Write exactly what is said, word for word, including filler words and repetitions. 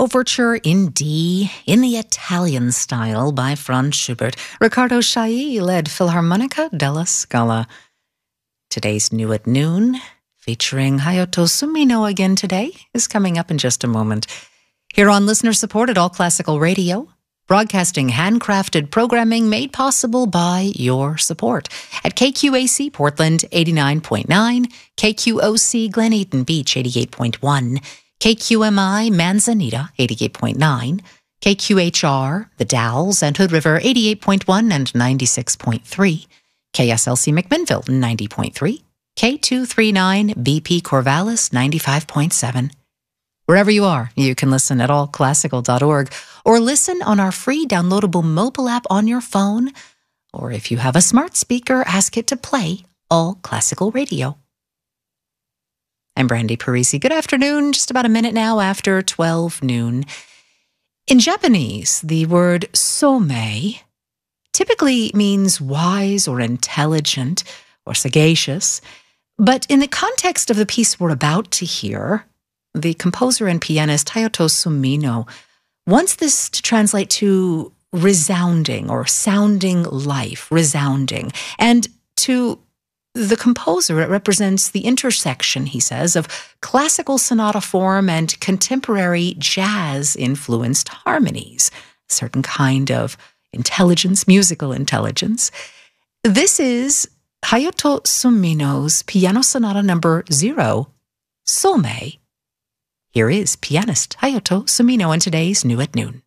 Overture in D, in the Italian style by Franz Schubert. Riccardo Chailly led Philharmonica della Scala. Today's New at Noon, featuring Hayato Sumino again today, is coming up in just a moment. Here on listener-supported All Classical Radio, broadcasting handcrafted programming made possible by your support. At K Q A C Portland eighty-nine point nine, K Q O C Glen Eden Beach eighty-eight point one, K Q M I Manzanita eighty-eight point nine, K Q H R The Dalles and Hood River eighty-eight point one and ninety-six point three, K S L C McMinnville ninety point three, K two thirty-nine B P Corvallis ninety-five point seven. Wherever you are, you can listen at all classical dot org or listen on our free downloadable mobile app on your phone, or if you have a smart speaker, ask it to play All Classical Radio. I'm Brandy Parisi. Good afternoon, just about a minute now after twelve noon. In Japanese, the word somei typically means wise or intelligent or sagacious, but in the context of the piece we're about to hear, the composer and pianist Hayato Sumino wants this to translate to resounding or sounding life, resounding. And to the composer, it represents the intersection, he says, of classical sonata form and contemporary jazz-influenced harmonies, a certain kind of intelligence, musical intelligence. This is Hayato Sumino's Piano Sonata number zero, Somei. Here is pianist Hayato Sumino in today's New at Noon.